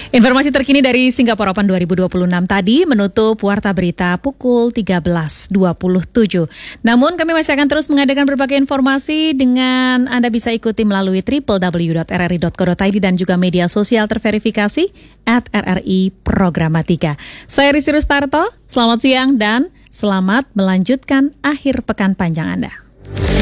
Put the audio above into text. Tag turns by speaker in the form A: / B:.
A: Informasi terkini dari Singapura Open 2026 tadi menutup Warta Berita pukul 13.27. Namun kami masih akan terus mengadakan berbagai informasi dengan Anda bisa ikuti melalui www.rri.co.id dan juga media sosial terverifikasi @RRI Programatika. Saya Risi Rustarto, selamat siang dan selamat melanjutkan akhir pekan panjang Anda.